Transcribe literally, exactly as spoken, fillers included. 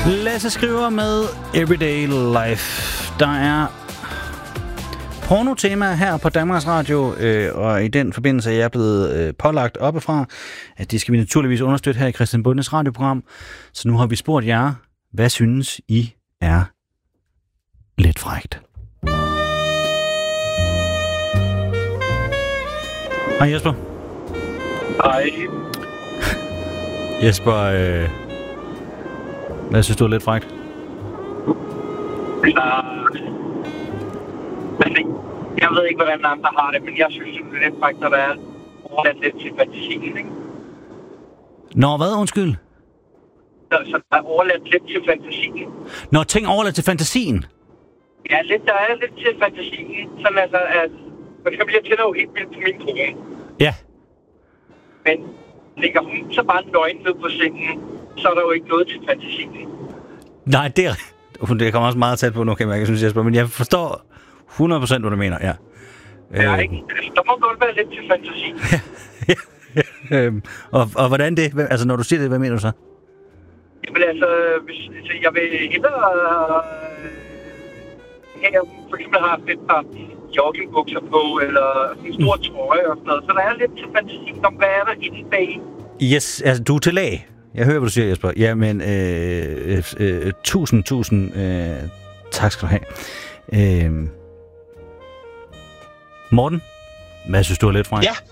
Lasse skriver med Everyday Life. Der er porno-tema her på Danmarks Radio, øh, og i den forbindelse er jeg blevet øh, pålagt oppefra, at det skal vi naturligvis understøtte her i Christian Bondes radioprogram. Så nu har vi spurgt jer, hvad synes I er lidt frækt? Hej Jesper. Hej. Jesper, øh, hvad synes du er lidt frækt? Jeg ved ikke, hvordan andre har det, men jeg synes, det er lidt frækt, at der er overladt lidt til fantasien, ikke? Nå, hvad? Undskyld? Så, så der er overladt lidt til fantasien. Nå, ting overladt til fantasien? Ja, lidt, der er lidt til fantasien. Sådan altså, at for eksempel, jeg tænder jo helt vildt på min kone. Ja. Men ligger hun så bare nøgen ned på sengen, så er der jo ikke noget til fantasien. Nej, det er... Det kommer også meget tæt på nu, kan jeg synes, Jesper, men jeg forstår hundrede procent, hvad du mener, ja. Ja, øh... ikke? Altså, der må godt være lidt til fantasi. ja, ja. øhm, og, og hvordan det? Altså, når du siger det, hvad mener du så? Jamen altså, hvis, altså jeg vil hellere... Øh, her for eksempel har haft et par joggingbukser på, eller en stor trøje og sådan noget. Så der er lidt til fantasi om, hvad er der inde bag? Yes, altså, du er til lag. Jeg hører, hvad du siger, Jesper. Jamen, øh, øh, øh, tusind, tusind øh, tak skal du have. Øh, Morten, hvad synes du er lidt frækt? Ja.